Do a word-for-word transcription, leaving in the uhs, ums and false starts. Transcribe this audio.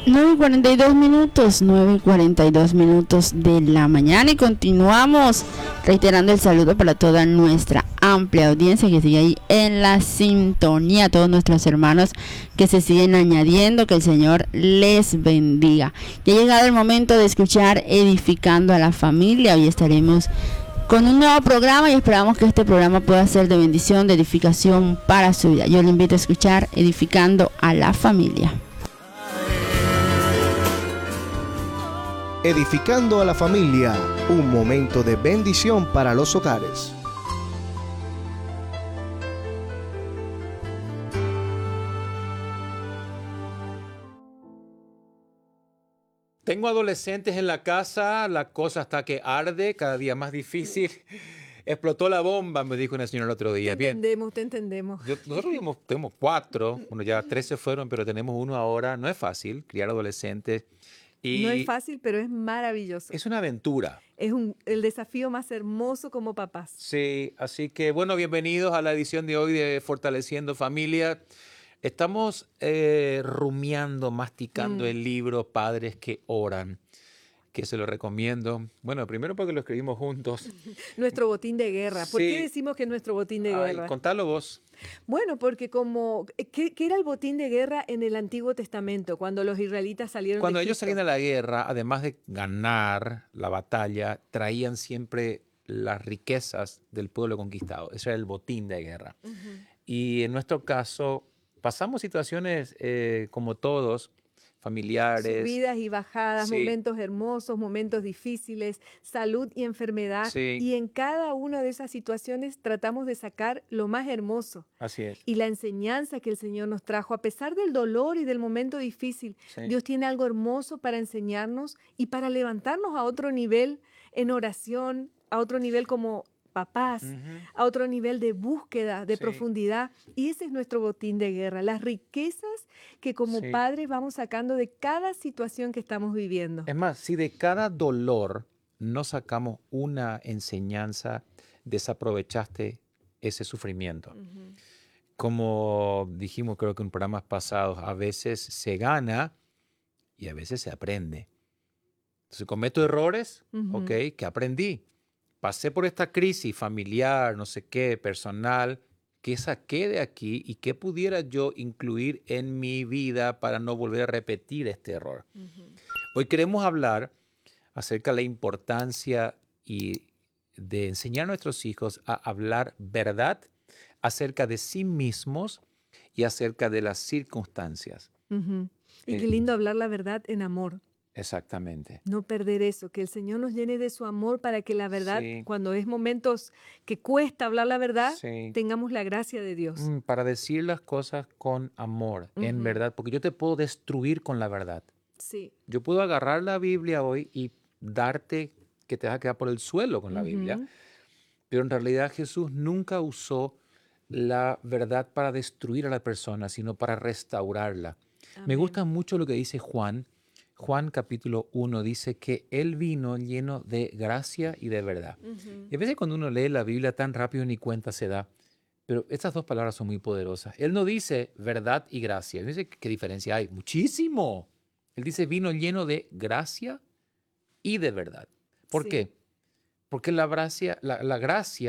nueve y cuarenta y dos minutos, nueve y cuarenta y dos minutos de la mañana y continuamos reiterando el saludo para toda nuestra amplia audiencia que sigue ahí en la sintonía, a todos nuestros hermanos que se siguen añadiendo, que el Señor les bendiga. Ya ha llegado el momento de escuchar Edificando a la Familia. Hoy estaremos con un nuevo programa y esperamos que este programa pueda ser de bendición, de edificación para su vida. Yo le invito a escuchar Edificando a la Familia. Edificando a la Familia, un momento de bendición para los hogares. Tengo adolescentes en la casa, la cosa está que arde, cada día más difícil. Explotó la bomba, me dijo una señora el otro día. Te Bien. entendemos, te entendemos. Yo, nosotros tenemos, tenemos cuatro, bueno, ya tres se fueron, pero tenemos uno ahora. No es fácil criar adolescentes. Y no es fácil, pero es maravilloso. es una aventura. Es un, el desafío más hermoso como papás. Sí, así que bueno, bienvenidos a la edición de hoy de Fortaleciendo Familia. Estamos eh, rumiando, masticando Mm. el libro Padres que Oran, que se lo recomiendo. Bueno, primero porque lo escribimos juntos. Nuestro botín de guerra. ¿Por Sí. qué decimos que es nuestro botín de Ay, guerra? contalo vos. Bueno, porque como, ¿qué, qué era el botín de guerra en el Antiguo Testamento, cuando los israelitas salieron Cuando de ellos Egipto? salían a la guerra, además de ganar la batalla, traían siempre las riquezas del pueblo conquistado. Ese era el botín de guerra. Ujú. Y en nuestro caso, pasamos situaciones eh, como todos, familiares. Subidas y bajadas, Sí. momentos hermosos, momentos difíciles, salud y enfermedad. Sí. Y en cada una de esas situaciones tratamos de sacar lo más hermoso Así es. y la enseñanza que el Señor nos trajo. A pesar del dolor y del momento difícil, Sí. Dios tiene algo hermoso para enseñarnos y para levantarnos a otro nivel en oración, a otro nivel como papás, Ujú. a otro nivel de búsqueda, de Sí. profundidad. Y ese es nuestro botín de guerra, las riquezas que como Sí. padres vamos sacando de cada situación que estamos viviendo. Es más, si de cada dolor no sacamos una enseñanza, desaprovechaste ese sufrimiento. Ujú. Como dijimos, creo que en programas pasados, a veces se gana y a veces se aprende. Entonces cometo errores, Ujú. ok, que aprendí. Pasé por esta crisis familiar, no sé qué, personal, ¿qué saqué de aquí y qué pudiera yo incluir en mi vida para no volver a repetir este error? Ujú. Hoy queremos hablar acerca de la importancia y de enseñar a nuestros hijos a hablar verdad acerca de sí mismos y acerca de las circunstancias. Ujú. Y Eh, qué lindo hablar la verdad en amor. Exactamente. No perder eso, que el Señor nos llene de su amor para que la verdad, Sí. cuando es momentos que cuesta hablar la verdad, Sí. tengamos la gracia de Dios. Mm, Para decir las cosas con amor, en Ujú. verdad, porque yo te puedo destruir con la verdad. Sí. Yo puedo agarrar la Biblia hoy y darte que te vas a quedar por el suelo con la Biblia, Ujú. pero en realidad Jesús nunca usó la verdad para destruir a la persona, sino para restaurarla. Me Amén. gusta mucho lo que dice Juan. Juan capítulo uno dice que Él vino lleno de gracia y de verdad. Ujú. Y a veces cuando uno lee la Biblia tan rápido ni cuenta se da, pero estas dos palabras son muy poderosas. Él no dice verdad y gracia. Él dice, ¿qué diferencia hay? Muchísimo. Él dice vino lleno de gracia y de verdad. ¿Por Sí. qué? Porque la gracia, la, la gracia